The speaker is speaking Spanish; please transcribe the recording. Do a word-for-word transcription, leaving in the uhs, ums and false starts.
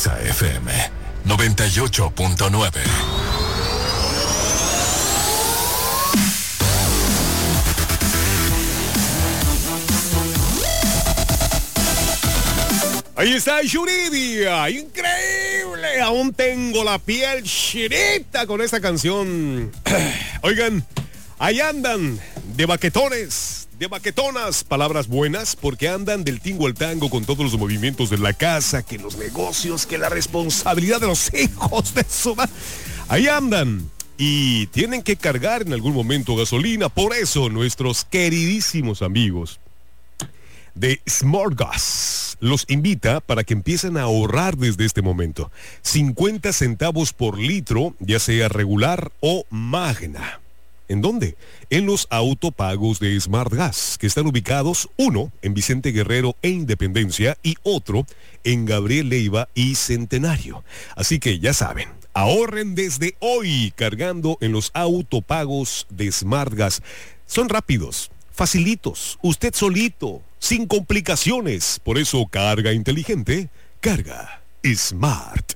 Exa F M noventa y ocho punto nueve. Ahí está Yuridia, increíble, aún tengo la piel chinita con esta canción. Oigan, ahí andan de baquetones, de baquetonas, palabras buenas, porque andan del tingo al tango con todos los movimientos de la casa, que los negocios, que la responsabilidad de los hijos de su madre. Ahí andan y tienen que cargar en algún momento gasolina, por eso nuestros queridísimos amigos de Smart Gas los invita para que empiecen a ahorrar desde este momento. cincuenta centavos por litro, ya sea regular o magna. ¿En dónde? En los autopagos de Smart Gas, que están ubicados, uno en Vicente Guerrero e Independencia y otro en Gabriel Leiva y Centenario. Así que ya saben, ahorren desde hoy cargando en los autopagos de Smart Gas. Son rápidos, facilitos, usted solito, sin complicaciones. Por eso carga inteligente, carga Smart.